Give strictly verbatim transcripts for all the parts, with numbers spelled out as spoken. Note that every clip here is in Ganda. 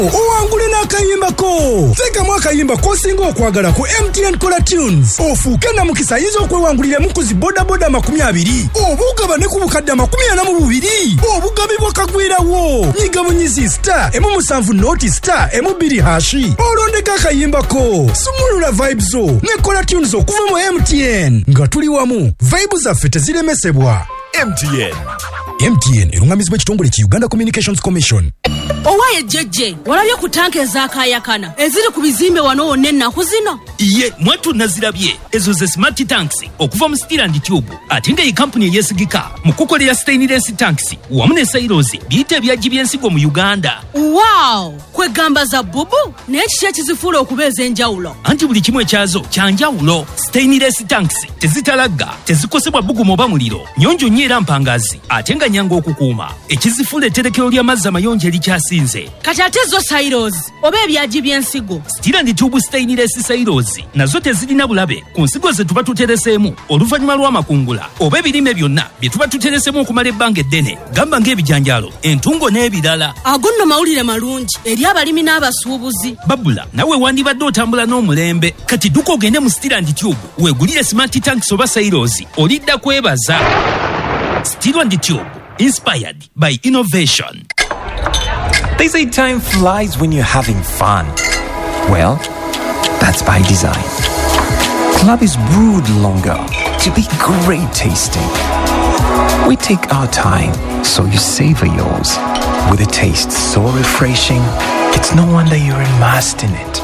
owangule n'akayimba ko. Teekamu akayimba kosinga okwagala ku M T N Color Tunes. Ofuuke na mukisa yinza okwewangulira mukuzi boda boda makumi abiri. Obugaba ne ku bukadde makumi ana mu bubiri. Obugabi bwakagwirawo. Nyiga munyizi star emu musanvu noti star emu bbiri hashi. Olondeka akayimba ko. Sumulula vibes zo ne Color Tunes okuva mu M T N. Nga tuli wamu. Vibes zaffe teziremesebwa. M T N. M T N erungamizibwa ekitongole ki Uganda Communications Commission. Owaye jeje walabye ku tanke zakayakana eziri ku bizimbe wano wonna ennaku zino. Iye mwatu nazirabye ezo ze smart tanks okuva mu Steel and Tube ate nga iyi company eyesigika mu kukolera stainless tanks wamu ne silos biyite ebyagi by'ensigo mu Uganda. Wow, kwegamba za bubu n'ekiki ekizifuula okubeeza enjawulo. Anti buli kimu ekyazo kyanjawulo. Stainless tanks tezitalagga, tezikosebwa bugumu oba muliro, nyonjo nnyo era mpangazi ate nga nyangu okukuuma. Ekizifuula etterekero ly'amazzi amayonjo erikyasinze. Kati ate zo silos oba ebyagi by'ensigo. Steel and Tube stainless silos nazo tezirina bulabe ku nsigo ze tuba tuteresemu oluvannyuma lw'amakungula oba ebirime byonna bye tuba tuteresemu okumala ebbanga eddene, gamba ng'ebijanjaalo, entungo n'ebirala. Ago nno mawulire malungi eri abalimi n'abasuubuzi. Babula nawe wandibadde otambula n'omulembe. Kati dduka ogende mu Steel and Tube weegulire smart tanks oba silos olidda kwebaza. Steel and Tube, inspired by innovation. They say time flies when you're having fun. Well, that's by design. Club is brewed longer to be great tasting. We take our time, so you savor yours. With a taste so refreshing, it's no wonder you're immersed in it.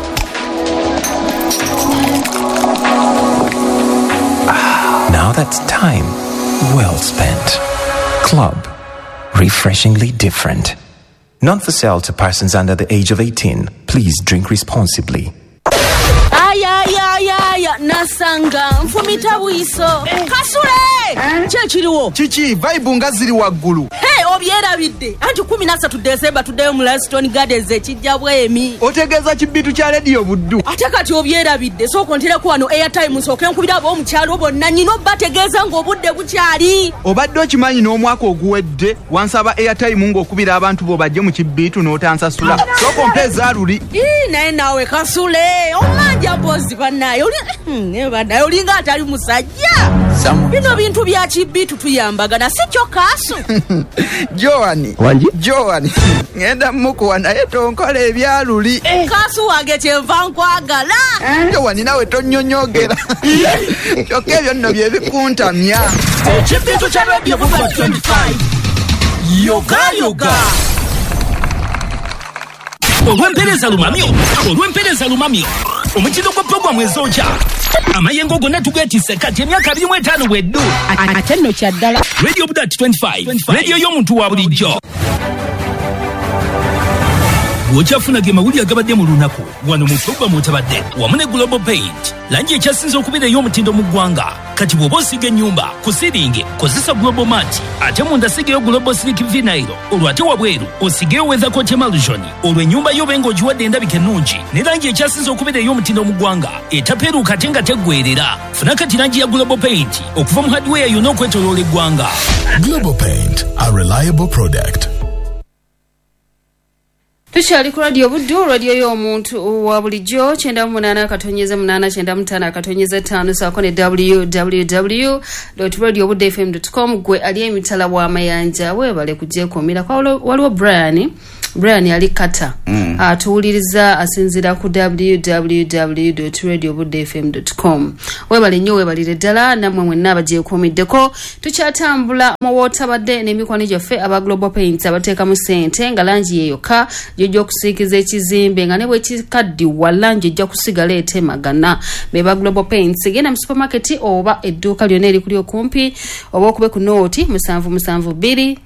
Ah, now that's time well spent. Club, refreshingly different. Not for sale to persons under the age of eighteen. Please drink responsibly. Aya ya ya ya nasanga mfumita bwiso. Kasule! Chechiriwo. Chichi vibe nga ziri waggulu. Hey, obyerabidde. Anti kumi na ssatu December tuddeyo mu Laston Gardens ekijja bwemi. Otegeeza kibitu kya radio buddu. Ate kati obyerabidde so kontereko wano airtime nsooke nkubira abo omukyalo bonna nyino bategeeza ng'obudde bukyali. Obadde okimanyi n'omwaka oguwedde wansaba airtime ng'okubira abantu bo bajje mu kibitu n'otansasula. So kompeza aluli. Ii naye nawe Kasule. Omanja bozi bannaye oli ne bannaye olinga atali musajja. Bino bintu bya kibitu tuyambagana si kyo Kasu. Joani. Wanji? Joani. Ngenda mukuwa naye tonkola ebyaluli. Kasu wange kyenva nkwagala. Joani nawe tonnyonyogera. Kyokka ebyo nno bye bikuntamya. Ekibitu kya Radio Vuga twenty-five. Yoga yoga. Olw'empereza lumamyo, olw'empereza lumamyo. Omukino gwa programu ezokya. Amayengo gonna tugeetisse kati emyaka abiri mu etaano bweddu. Ate nno kyaddala. Radio Buda twenty-five. Radio y'omuntu wa bulijjo. Bw'okyafuna ge mawulire agabadde mu lunaku wano mu programu otabadde wamu ne Global Paint. Langi ekyasinze okubeera ey'omutindo mu ggwanga. Kati bw'oba osiga ennyumba ku siringi kozesa Global Mat. Ate munda sigeyo Global Slick Vinyl. Olwo ate wabweru osigeyo Weather Coat Emulsion. Olwo ennyumba yo benga ogiwadde endabika ennungi ne langi ekyasinze okubeera ey'omutindo mu ggwanga etapeeruuka ate nga teggwerera. Funa kati langi ya Global Paint okuva mu hardware yonna okwetooloola eggwanga. Global Paint, a reliable product. Tushali ku radio Buddu, radio y'omuntu wa bulijjo kyenda mu munaana katonyeza munaana kyenda mu ttaano katonyeza ttaano saako ne w w w dot radio buddu f m dot com. Gwe ali emitala w'amayanja weebale kujeekuumira kwa waliwo Brian Brian ali kata mm. atuwuliriza asinzira ku w w w dot radio buddu f m dot com. Weebale nnyo weebalire ddala nammwe mwenna abajeekuumiddeko. Tukyatambula mu wootabadde n'emikwano gyaffe aba Global Paints abateekamu ssente nga langi yeeyokka jojja okusiikiza ekizimbe nga ne bwe kikaddiwa langi ejja kusigala etemagana. Beba Global Paints genda mu supermarket oba edduuka lyonna erikuli okumpi oba okube ku nooti musanvu musanvu bbiri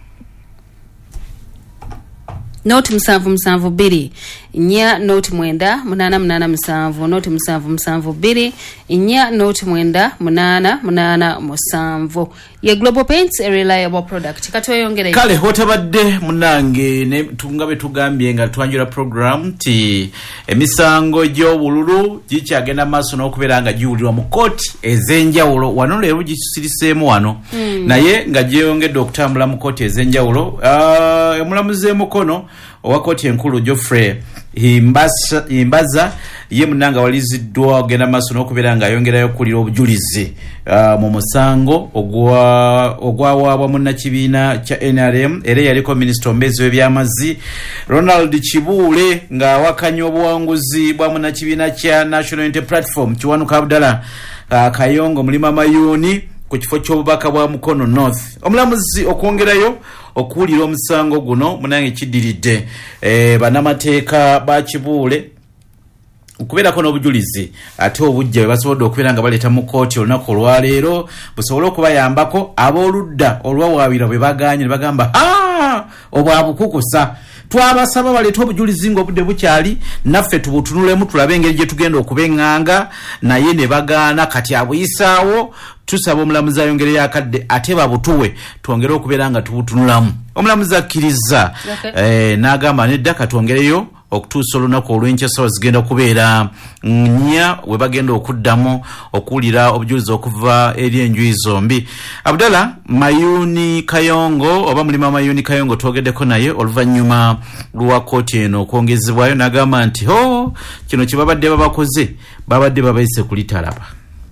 Note musanvu musanvu bbiri nya note mwenda munana munana musanvu note musanvu musanvu bbiri nya note mwenda munana munana musanvu. Ye Global Paints, a reliable product. Katoyongere kale hotabadde munange ne tungabe tugambye nga twanjura program ti emisango gyo bululu gikyagenda maso n'okubeera nga giwulirwa mu koti ezenjawulo wano leero gisiriseemu wano mm. naye nga gyeyongedde okutambula mu koti ezenjawulo uh, emulamuzi Mukono owa kkooti enkulu Geoffrey Himbaza, Himbaza ye munanga waliziddwa ogenda maaso n'okubeera ng'ayongerayo okuwulira obujulizi uh, mu musango ogwawaabwa munnakibiina kya N R M era yaliko minisita omubeezi w'ebyamazzi Ronald Kibuule ng'awakanya obuwanguzi bwa munnakibiina kya National Unity Platform Kiwanuka Abdallah uh, Kayongo Mulima Mayuuni ku kifo ky'obubaka bwa Mukono North. Omulamuzi okwongerayo okuwulira omusango guno munange kiddiridde e, bannamateeka ba Kibuule okubeerako n'obujulizi ate obujja bwe basobodde okubeera nga baleeta mu kkooti olunaku olwaleero busobole okubayambako ab'oludda olwawaabira bwe bagaanye ne bagamba aa obwabukukusa twabasaba baleeta obujulizi ng'obudde bukyali naffe tubutunulemu tulabe engeri gye tugenda okubeŋŋanga naye ne bagaana kati abuyisaawo tusaba omulamuzi ayongereyo akadde ate babutuwe twongere okubeera nga tubutunulamu. Omulamuzi akkiriza okay. eh, n'agamba nedda katwongereyo okutuusa olunaku olw'enkya ssaawa zigenda okubeera nnya we bagenda okuddamu okuwulira obujulizi okuva eri enjuyi zombi. Abdallah Mayuuni Kayongo oba Mulima Mayuuni Kayongo twogeddeko naye oluvannyuma lwa kkooti eno okwongezebwayo n'agamba nti ho kino kye babadde babakoze babadde babayise kulitalaba.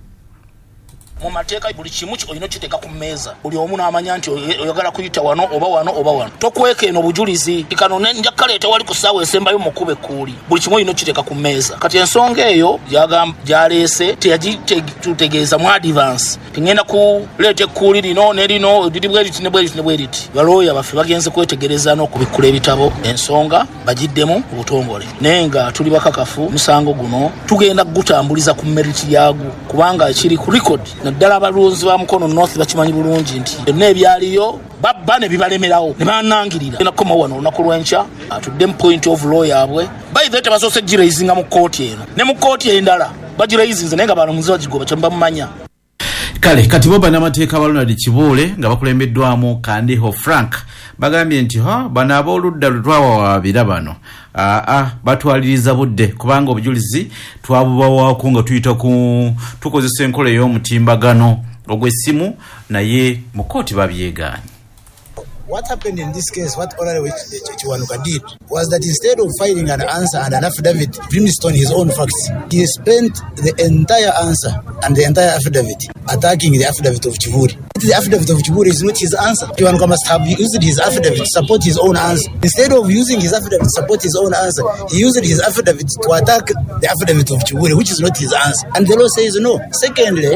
Mu mateeka buli kimu olina okiteeka ku mmeeza buli omu n'amanya nti oyagala kuyita wano oba wano oba wano tokweka eno bujulizi kano nja kaleeta wali ku ssaawa esembayo mukube kuuli buli kimu olina okiteeka ku mmeeza kati ensonga eyo gyaleese teyagitutegeeza mu advance tingenda kuleeta ekkuuli lino ne lino liri bwe liti ne bwe liti ne bwe liti balooya baffe bagenze kwetegereza n'okubikkula ebitabo ensonga bagiddemu mu butongole naye nga tuli bakakafu musango guno tugenda kugutambuliza ku meriti yagwo kubanga kiri ku record naddala abalunzi ba Mukono North bakimanyi bulungi nti byonna ebyaliyo babba ne bibalemerawo ne banangirira nakoma wano olunaku lw'enkya atudde mu point of law yaabwe bayithe tebasoose giraizinga mu kkooti eno ne mu kkooti endala bagiraizinze naye nga balamuzi bagigoba kyembamumanya. Kale kati bo bannamateeka ba Ronald Kibuule nga bakulembeddwamu Kandiho Frank bagambye nti ha bano ab'oludda lwe twawawaabira bano aa batwaliriza budde kubanga obujulizi twabubawaako nga tuyita ku tukozesa enkola ey'omutimbagano ogw'essimu naye mu kkooti babyegaanye. What happened in this case, what Honorable Kiwanuka did, was that instead of filing an answer and an affidavit premised on his own facts, he spent the entire answer and the entire affidavit attacking the affidavit of Kibuule. The affidavit of Kibuule is not his answer. Kiwanuka must have used his affidavit to support his own answer. Instead of using his affidavit to support his own answer, he used his affidavit to attack the affidavit of Kibuule, which is not his answer. And the law says no. Secondly,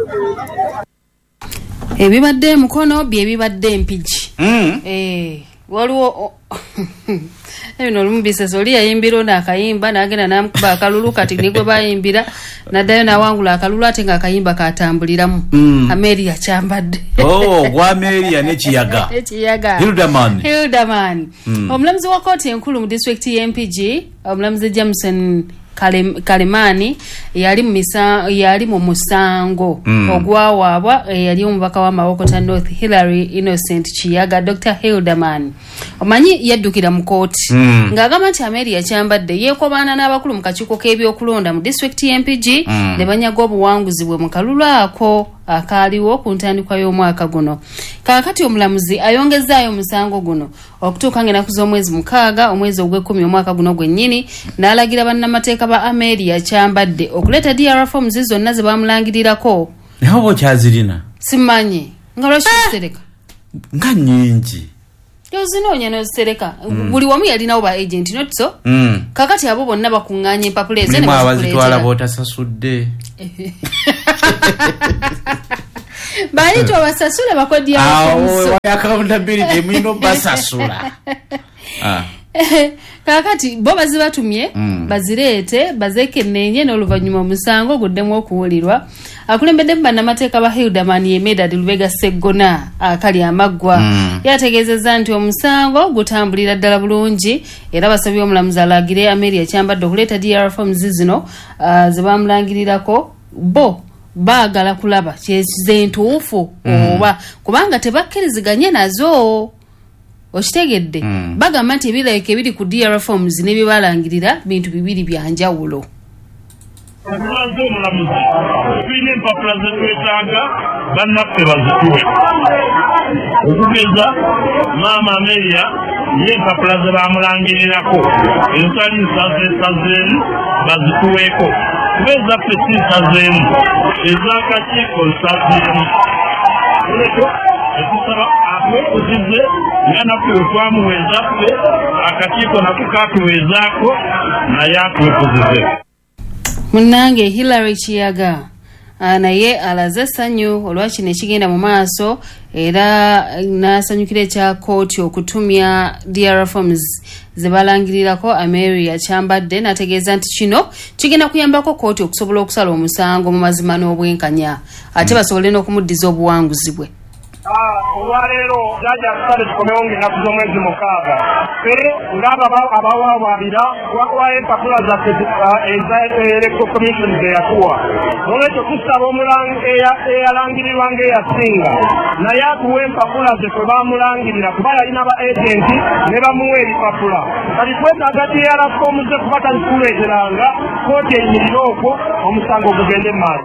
ebibadde Mukono bye bibadde mpigi mm. eh waliwo ebino olumbisa soli yayimbira na akayimba nagenda namukuba akalulu kati nigwe bayimbira naddayo nawangula akalulu ate nga akayimba katambuliramu mm. Amelia Kyambadde oh gwa Amelia ne kiyaga kiyaga Hildaman Hildaman mm. Omulamuzi wa kkooti enkulu mu district M P G omulamuzi Jameson Kalem, Kalemani yali misa yali mu musango mm. ogwawaabwa yali omubaka wa Mawokota North Hillary Innocent Kiyaga Doctor Hildaman omanyi yaddukira mu kkooti mm. ng'agamba nti Amelia Kyambadde yeekobaana n'abakulu mu kakiiko k'ebyokulonda mu district M P G mm. ne banyaga obuwanguzi bwe mu kalulu ako akaaliwo ku ntandikwa y'omwaka guno. Kaakati omulamuzi ayongezaayo omusango guno okutuuka ng'ennaku z'omwezi mukaaga omwezi ogw'ekkumi omwaka guno gwennyini n'alagira bannamateeka ba Amelia Kyambadde okuleeta D R forms zonna ze bamulangirirako. Naye oba okyazirina? Simanyi nga lwaki ozisereka? Nga nnyingi. Yozinoonya n'ozisereka. Mm. Buli wamu yalinawo ba agent not so. Mm. Kaakati abo bonna bakuŋŋaanya empapula ezo ne bazitwala b'otasasudde. Baito basasula bakodi ya awo accountability mwino basasula ah kakati bo bazibatumye mm. bazirete bazekennenye n'oluvanyuma omusango guddemu okuwulirwa akulembedde bannamateeka ba Hildaman Yemeda Lubega Seggona akali amaggwa mm. yategeezezza nti omusango gutambulira ddala bulungi era basabye omulamuzi alagire Amelia Kyambadde okuleeta D R forms zino uh, ze bamulangirirako bo baagala kulaba kyekize ntuufu mm. oba kubanga tebakkiriziganye nazo okitegedde mm. bagamba nti ebirayika ebiri ku D R forms ne bye balangirira bintu bibiri bya njawulo. Omulamuzi omulamuzi tulina empapula ze twetaaga bannaffe bazituwe okugeza maama Amelia ye empapula ze bamulangirirako ezitali nsaze nsazeemu bazikuweeko kuba ezaffe si nsazeemu ez'akakiiko nsazeemu oleko etusaba atwekuzize nga naffe wetwamuweezaffe akakiiko nako katuweezaako naye atwekuzize. Munnange Hillary Kiyaga naye alaze essanyu olwakino ekigenda mu maaso era n'asanyukira ekya kooti okutumya D R forms ze balangirirako Ameria Kyambadde n'ategeeza nti kino kigenda kuyambako kooti okusobola okusala omusango mu mazima n'obwenkanya ate basobole n'okumuddiza obuwanguzi bwe. Olwaleero jaji atusale tukomewo ng'ennaku z'omwezi mukaaga ffe ng'aba abawawaabira wakuwayo empapula zaffe eza electoral commission ze yatuwa olwekyo tusaba eyalangirirwa ng'eyasinga naye atuwa empapula ze kwe baamulangirira kuba yalina ba agenti ne bamuwa ebipapula kati twetaaga dyarafomuze kuba tazituleeteranga kooti eyimirire okwo omusango gugende mu maaso.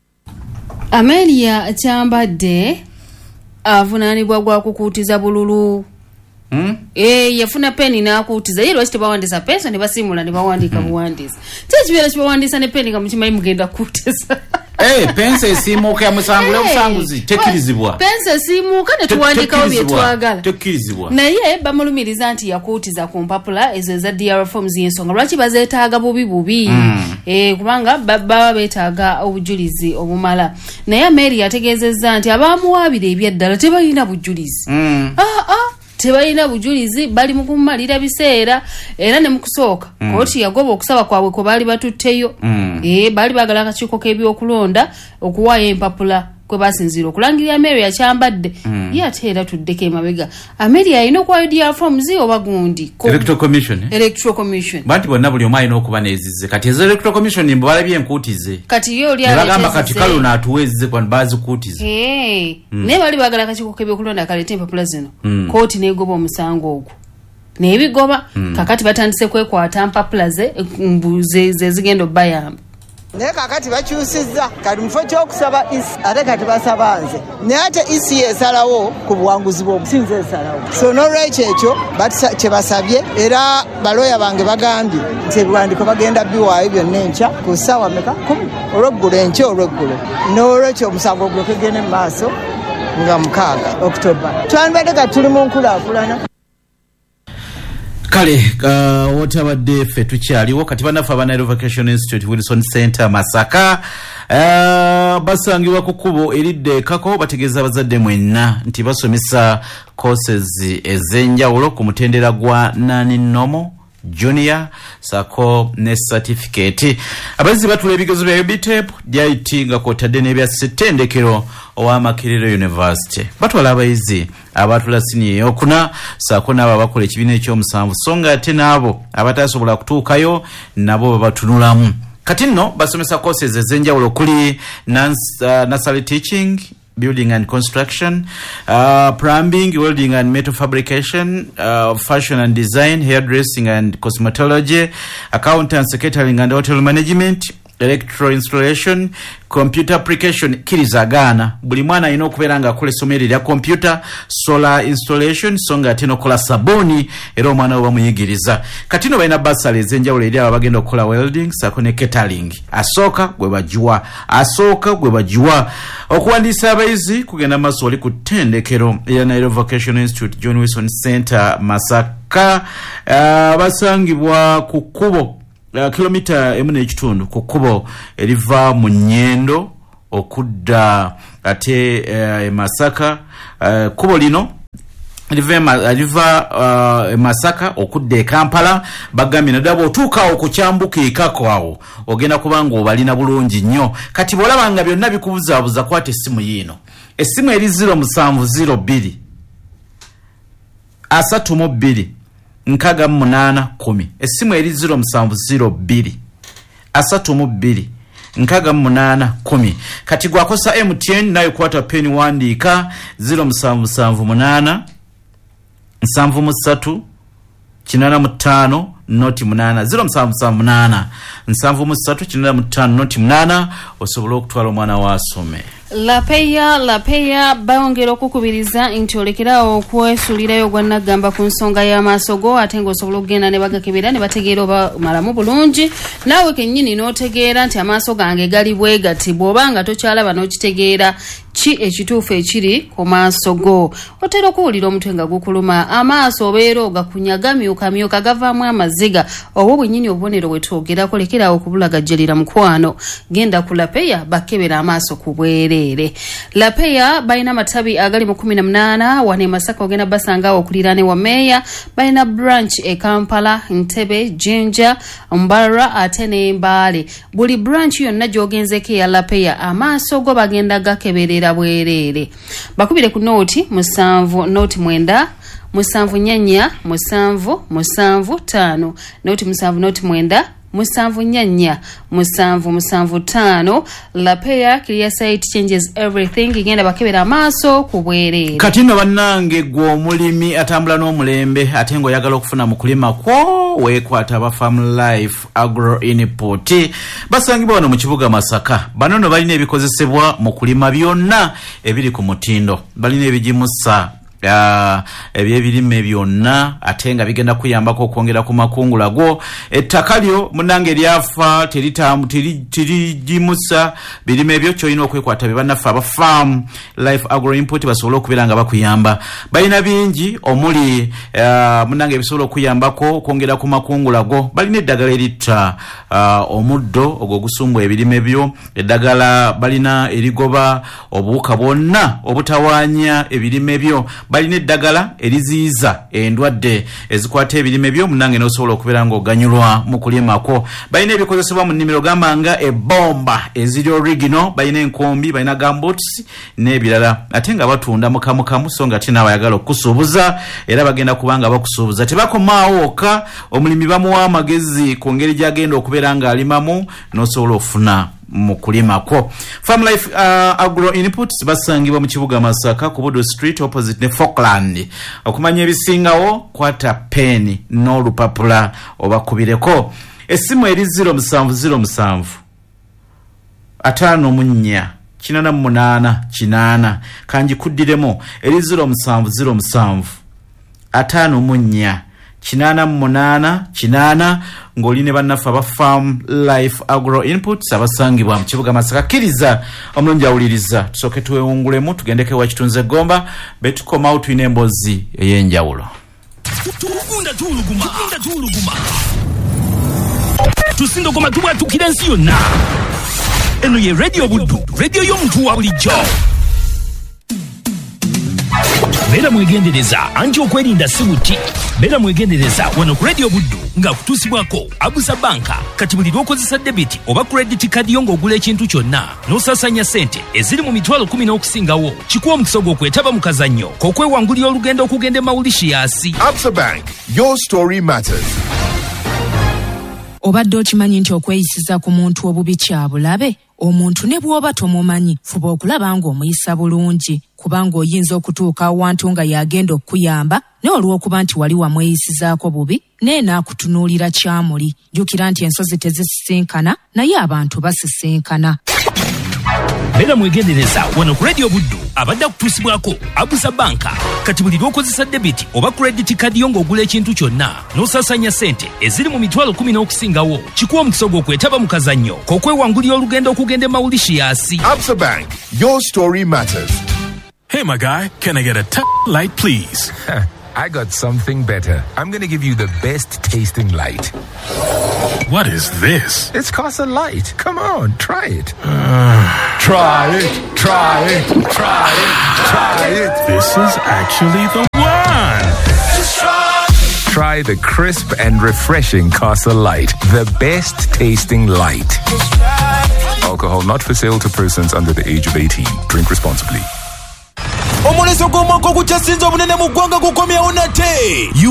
Ameria Kyambadde avunaanibwa gwa kukuutiza bululu. Hmm? Eh yafuna peni n'akuutiza ye lwaki tebawandisa pesa ne basimula ne bawandiika hmm. buwandiisa tekibeera kibawandiisa ne peni nga mukimanyi mugenda kuutiza. Eh pensa esiimuuka ya musangule obusanguzi tekirizibwa. Pensa esiimuuka ne tuwandikawo bye twagala. Tekirizibwa. Naye bamulumiriza nti yakuutiza ku mpapula ezo za D R forms y'ensonga lwaki bazeetaaga bubi bubi. Mm. Eh kubanga baba beetaaga obujulizi obumala. Naye Mary yategeezezza nti abaamuwaabira ebyaddala tebalina bujulizi. Mm. Ah ah tebalina bujulizi bali mu kumalira biseera era ne mukusooka mm. kooti yagoba okusaba kwabwe ko bali batutteyo mm. eh bali bagala akakiiko k'ebyokulonda okuwaayo empapula kwe basinzira okulangirira Ameria Kyambadde mm. ye ate era tuddeko emabega Ameria alina okuwaayo D R forms oba gundi electoral commission eh? electoral commission banti bonna buli omu alina okuba neezize kati ezo electoral commission mbo balabye enkuutize kati yo oli bagamba kati kalo naatuweezize kwani bazikuutize eh mm. ne bali bagala akakiiko k'ebyokulonda kaleete empapula zino mm. kooti neegoba omusango ogwo nebigoba mm. kakati batandise kwekwata mpapula ze mbuze ze zigendo bayamba naye kakati bakyusizza kati mufo ky'okusaba isi ate kati basaba nze naye ate isi esalawo ku buwanguzi bw'omusinza esalawo so n'olwekyo ekyo kye basabye era balooya bange bagambye nti ebiwandiiko bagenda biwaayo byonna enkya ku ssaawa meka kumi olweggulo enkya olweggulo n'olwekyo omusango gulo kegende mu maaso nga mukaaga October twandibadde kati tuli mu nkulaakulana. Kale uh, wotabadde ffe tukyaliwo kati banafe aba Nile Vacation Institute Wilson Center Masaka uh, basangibwa ku kkubo eridde kako bategeeza abazadde mwenna nti basomesa courses ez'enjawulo ku mutendera gwa nani nomo junior sako ne certificate abazi batula ebigezo bya U B T E P D I T nga kwotadde n'ebya ssettendekero owa Makerere University batwala abayizi abatula sini eyokuna sako n'abo abakola ekibiina ekyomusanvu so nga ate n'abo abatasobola kutuukayo nabo babatunulamu kati nno basomesa courses ez'enjawulo kuli nursery teaching, building and construction, uh, plumbing, welding and metal fabrication, uh, fashion and design, hairdressing and cosmetology, accountants, catering and hotel management, electro installation, computer application. Kirizagana buli mwana alina okubeera nga akola essomo eryo erya computer, solar installation, so nga ate n'okola sabuni era omwana we bamuyigiriza. Kati no balina basale ez'enjawulo eri abo bagenda okukola welding sako ne catering. Asooka gwe bagiwa asooka gwe bagiwa okuwandiisa abayizi kugenda maaso oli ku ttendekero eya Nile Vocational Institute John Wilson Center Masaka. Uh, basangibwa ku kkubo Uh, kilomita emu n'ekitundu ku kkubo eriva mu Nnyendo okudda ate uh, Masaka. Uh, kkubo lino riva riva uh, Masaka okudda e Kampala bagambye nadabo otuuka okukyambuka ekako awo ogenda kubanga obalina bulungi nnyo kati bwolaba nga byonna bikubuzaabuza kwata essimu yiino essimu eri zero musanvu zero bbiri asatu mu bbiri nkaga munana kumi essimu eri zero musanvu zero bbiri asatu mu bbiri nkaga munana kumi kati gwakosa M T N nayo kwata peni wandiika zero musanvu musanvu munana nsanvu mu ssatu kinana mu ttaano noti munana zero musanvu musanvu munana nsanvu mu ssatu kinana mu ttaano noti munana osobola okutwala omwana waasome. Lapeya Lapeya bayongera okukubiriza nti olekerawo okwesulirayo gwannagamba ku nsonga y'amaaso go ate ng'osobola okugenda ne bagakebera ne bategeera oba malamu bulungi naawe kennyini n'otegeera nti amaaso gange gali bwegati bw'oba nga tokyalaba n'okitegeera ki ekituufu ekiri ku maaso go otera okuwulira omutwe nga gukuluma amaaso obeera ogakunyaga myukamyuka gavaamu amaziga oba bwennyini obubonero bwe twogerako lekerawo okubulagajjalira mukwano genda ku Lapeya bakebera amaaso ku bwereere. Lapeya balina amatabi agali mu kumi na munaana wane Masaka ogenda basanga okuliraane wa meeya balina branch e Kampala, Ntebe, Jinja, Mbarara ate ne Mbale. Buli branch yonna gy'ogenzeko ya Lapeya amaaso go bagenda gakeberera bwereere. Bakubire ku nooti musanvu nooti mwenda musanvu nyanya musanvu musanvu tano nooti musanvu nooti mwenda musanvu nyanya musanvu musanvu tano. Lapeya clear sight changes everything igenda bakebera amaaso ku bwereere. Kati nno bannange gwe omulimi atambula n'omulembe ate ng'oyagala okufuna mu kulima kwo weekwata ba Farm Life Agro Input basangibwa wano mu kibuga Masaka. Bano nno balina ebikozesebwa mu kulima byonna ebiri ku mutindo, balina ebigimusa Uh, ebyebirime byonna ate nga bigenda kuyambako okwongera ku makungula go. Ettaka lyo munange lyafa teritamu tirigimusa birime ebyo kyolina okwekwata bye bannaffe aba Farm Life Agro Input basobola okubeera nga bakuyamba. Balina bingi omuli uh, munange bisobola okuyambako okwongera ku makungula go. Balina eddagala eritta uh, omuddo ogwo gusumbwa ebirime byo, eddagala balina erigoba obuwuka bwonna obutawaanya ebirime byo, balina eddagala eriziiza endwadde ezikwata ebirime byo munange n'osobola okubeera ng'oganyulwa mu kulimako. Balina ebikozesebwa mu nnimiro gamba nga ebbomba eziri original, balina enkombi, balina gumboots n'ebirala ate nga batunda mukamukamu so nga tina abayagala okusuubuza era bagenda kubanga bakusuubuza. Tebakomaawo oka omulimi bamuwa amagezi ku ngeri gy'agenda okubeera ng'alimamu n'osobola okufuna mu kulimako. Farm Life uh, Agro Inputs basangibwa mu kibuga Masaka ku Budo Street opposite ne Falkland. Okumanya ebisingawo kwata peni n'olupapula obakubireko. Essimu eri zero musanvu zero musanvu ataano munnya kinana munaana kinaana kanji kuddiremu eri zero musanvu zero musanvu ataano munnya kinana munaana kinaana ng'oli ne bannaffe aba Farm Life Agro Inputs abasangibwa mu kibuga Masaka. Kkiriza omulungi awuliriza tusooke tuwewungulemu tugendeko wa kitunze gomba betukomawo tulina emboozi ey'enjawulo. Tugunda tuuluguma tugunda tuuluguma tusindogoma tubwatukira ensi yonna. Eno ye Radio Buddu, radio y'omuntu wa bulijjo. Bera mwegendereza anti okwerinda si buti. Bera mwegendereza wano ku Radio Buddu nga kutusibwako Abusa Banka kati buli lw'okozesa debit oba credit card yo ng'ogula ekintu kyonna n'osasanya ssente eziri mu mitwalo kumi n'okusingawo kikuwa omukisa gw'okwetaba mu kazannyo k'okwewangulira olugendo okugenda e Mauritius. Absa Bank, your story matters. Obadde okimanyi nti okweyisiza ku muntu obubi kyabulabe? Omuntu ne bw'oba tomumanyi fuba okulaba ng'omuyisa bulungi kubanga oyinza okutuuka awantu nga yagenda okuyamba ne olw'okuba nti wali wamweyisizaako bubi naye n'akutunuulira kyamuli. Jjukira nti ensozi tezisisinkana naye abantu basisinkana. Bera mwegendereza wano ku Radio Buddu abadde akutuusibwako Abusa Banka kati buli lw'okozesa debit oba credit card yo ng'ogula ekintu kyonna n'osasanya ssente eziri mu mitwalo kumi n'okusingawo kikuwa omukisa gw'okwetaba mu kazannyo k'okwewangulira olugendo okugenda e Mauritius. Absa Bank, your story matters. Hey my guy, can I get a t- light please? I got something better. I'm going to give you the best tasting light. What is this? It's Casa Light. Come on, try it. Uh, try it, try it, try it, try it. This is actually the one. Just try. Try the crisp and refreshing Casa Light. The best tasting light. Alcohol not for sale to persons under the age of eighteen. Drink responsibly. Omuleso gw'omwaka ogukyasinze obunene mu ggwanga gukomyewo nate.